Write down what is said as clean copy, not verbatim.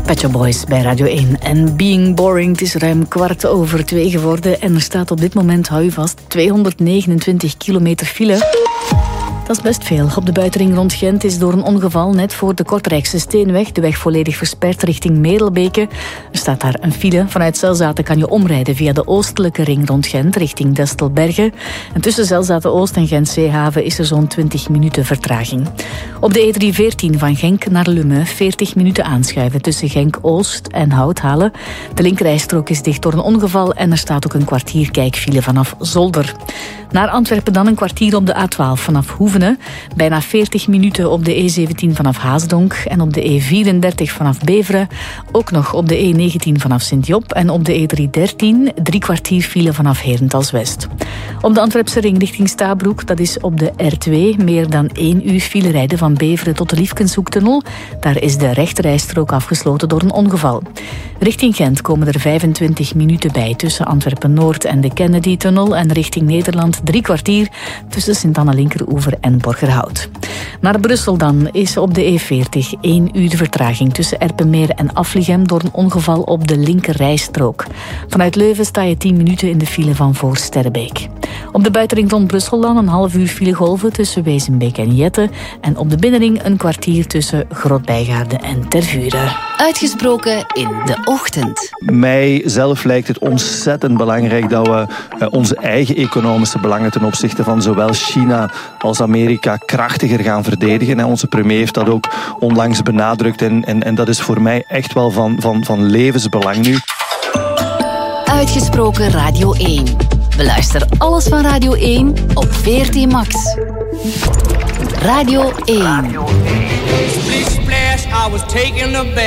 Pet Shop Boys bij Radio 1. En Being Boring, het is ruim 2:15 geworden. En er staat op dit moment, hou je vast, 229 kilometer file. Dat is best veel. Op de buitenring rond Gent is door een ongeval net voor de Kortrijkse Steenweg de weg volledig versperd richting Merelbeke. Er staat daar een file. Vanuit Zelzaten kan je omrijden via de oostelijke ring rond Gent richting Destelbergen. En tussen Zelzaten-Oost en Gent-Zeehaven is er zo'n 20 minuten vertraging. Op de E314 van Genk naar Lummen 40 minuten aanschuiven tussen Genk-Oost en Houthalen. De linkerrijstrook is dicht door een ongeval en er staat ook een kwartier kijkfile vanaf Zolder. Naar Antwerpen dan een kwartier op de A12 vanaf Hoevenen. Bijna 40 minuten op de E17 vanaf Haasdonk. En op de E34 vanaf Beveren. Ook nog op de E19 vanaf Sint-Job. En op de E313 3 kwartier file vanaf Herentals-West. Op de Antwerpse ring richting Stabroek, dat is op de R2 meer dan 1 uur file rijden van Beveren tot de Liefkenshoektunnel. Daar is de rechterrijstrook afgesloten door een ongeval. Richting Gent komen er 25 minuten bij tussen Antwerpen-Noord en de Kennedy-tunnel. En richting Nederland 3 kwartier tussen Sint-Anna-Linkeroever en Borgerhout. Naar Brussel dan is op de E40 1 uur vertraging tussen Erpenmeer en Afligem door een ongeval op de linkerrijstrook. Vanuit Leuven sta je 10 minuten in de file van voor Sterrebeek. Op de buitenring rond Brussel dan een half uur filegolven tussen Wezenbeek en Jette. En op de binnenring een kwartier tussen Grootbijgaarden en Tervuren. Uitgesproken in de ochtend. Mijzelf lijkt het ontzettend belangrijk dat we onze eigen economische belangen ten opzichte van zowel China als Amerika krachtiger gaan verdedigen. En onze premier heeft dat ook onlangs benadrukt. En dat is voor mij echt wel van levensbelang nu. Uitgesproken Radio 1. Beluister alles van Radio 1 op VRT Max. Radio 1.